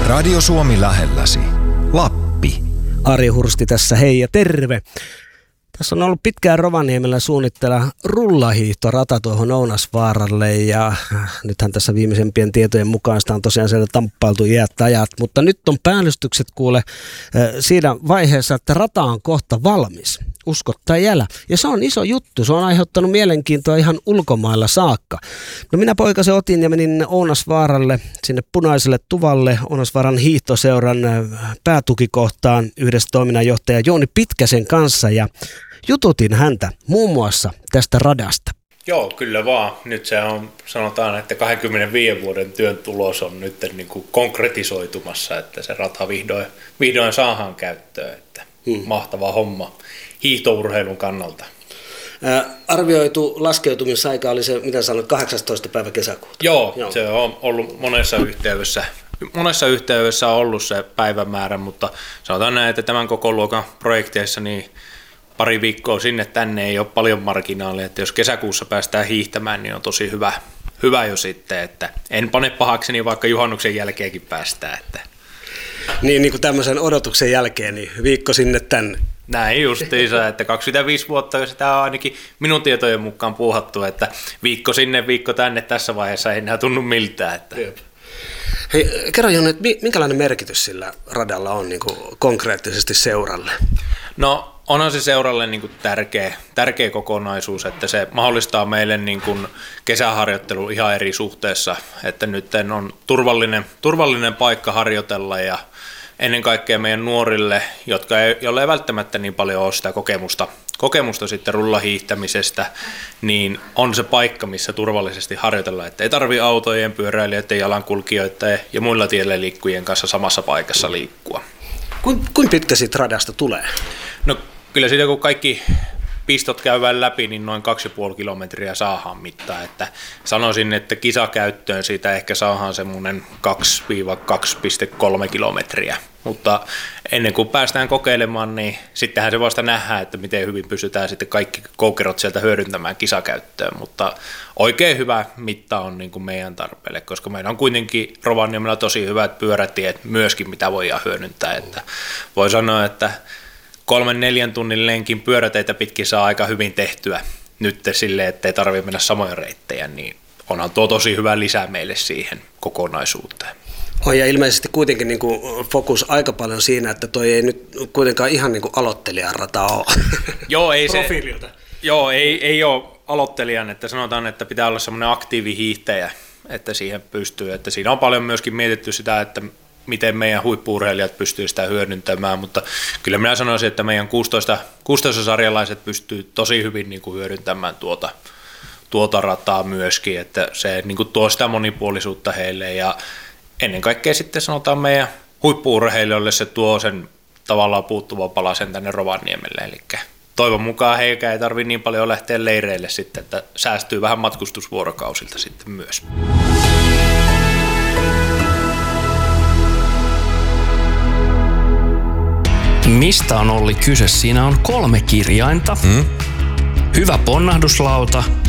Radio Suomi lähelläsi. Lappi. Ari Hursti tässä, hei ja terve. Tässä on ollut pitkään Rovaniemellä suunnitella rullahiihtorata tuohon Ounasvaaralle ja nythän tässä viimeisempien tietojen mukaan sitä on tosiaan siellä tamppailtu iät ajat, mutta nyt on päällystykset kuule siinä vaiheessa, että rata on kohta valmis. Usko tai älä. Ja se on iso juttu. Se on aiheuttanut mielenkiintoa ihan ulkomailla saakka. No minä poikasen otin ja menin Ounasvaaralle, sinne Punaiselle tuvalle, Ounasvaaran hiihtoseuran päätukikohtaan yhdessä toiminnanjohtaja Jouni Pitkäsen kanssa ja jututin häntä muun muassa tästä radasta. Joo, kyllä vaan. Nyt se on, sanotaan, että 25 vuoden työn tulos on nyt niin kuin konkretisoitumassa, että se rata vihdoin saadaan käyttöön. Että mahtava homma hiihtourheilun kannalta. Arvioitu laskeutumisaika oli se, mitä sanoit, 18. päivä kesäkuuta. Joo, se on ollut monessa yhteydessä on ollut se päivämäärä, mutta sanotaan näin, että tämän koko luokan projekteissa niin pari viikkoa sinne tänne ei ole paljon marginaalia, että jos kesäkuussa päästään hiihtämään, niin on tosi hyvä jo sitten, että en pane pahakseni, vaikka juhannuksen jälkeenkin päästään. Että. Niin kuin tämmöisen odotuksen jälkeen, niin viikko sinne tänne. Näin justiinsa, että 25 vuotta sitä on ainakin minun tietojen mukaan puuhattu, että viikko sinne, viikko tänne tässä vaiheessa ei enää tunnu miltään. Että. Hei, kerro Joni, että minkälainen merkitys sillä radalla on niin kuin konkreettisesti seuralle? No onhan se seuralle niin kuin tärkeä kokonaisuus, että se mahdollistaa meille niin kuin kesäharjoittelu ihan eri suhteessa, että nyt on turvallinen paikka harjoitella ja ennen kaikkea meidän nuorille, joilla ei välttämättä niin paljon ole sitä kokemusta sitten rullahiihtämisestä, niin on se paikka, missä turvallisesti harjoitella, että ei tarvitse autojen, pyöräilijöiden, jalankulkijoiden ja muilla tielle liikkujien kanssa samassa paikassa liikkua. Kuinka pitkä siitä radasta tulee? No kyllä siitä kun kaikki pistot käydään läpi, niin noin 2,5 kilometriä saadaan mittaa, että sanoisin, että kisakäyttöön siitä ehkä saadaan semmoinen 2-2,3 kilometriä, mutta ennen kuin päästään kokeilemaan, niin sittenhän se vasta nähdään, että miten hyvin pystytään sitten kaikki koukerot sieltä hyödyntämään kisakäyttöön, mutta oikein hyvä mitta on niin kuin meidän tarpeelle, koska meillä on kuitenkin Rovaniemellä tosi hyvät pyörätiet myöskin, mitä voidaan hyödyntää, että voi sanoa, että 3-4 tunnin lenkin pyöräteitä pitkin saa aika hyvin tehtyä nyt silleen, ettei tarvitse mennä samoja reittejä, niin onhan tuo tosi hyvä lisä meille siihen kokonaisuuteen. On ja ilmeisesti kuitenkin niin kuin fokus aika paljon siinä, että toi ei nyt kuitenkaan ihan niin kuin aloittelijan rata ole. Joo, ei profiililta. Joo, ei ole aloittelijan, että sanotaan, että pitää olla semmoinen aktiivihiihtäjä, että siihen pystyy, että siinä on paljon myöskin mietitty sitä, että miten meidän huippu-urheilijat pystyy sitä hyödyntämään, mutta kyllä minä sanoisin, että meidän 16-sarjalaiset pystyy tosi hyvin niin kuin hyödyntämään tuota rataa myöskin, että se niin kuin tuo sitä monipuolisuutta heille ja ennen kaikkea sitten sanotaan meidän huippu-urheilijoille se tuo sen tavallaan puuttuvan palasen tänne Rovaniemelle, eli toivon mukaan heikään ei tarvitse niin paljon lähteä leireille sitten, että säästyy vähän matkustusvuorokausilta sitten myös. Mistä on Olli kyse? Siinä on 3 kirjainta, hyvä ponnahduslauta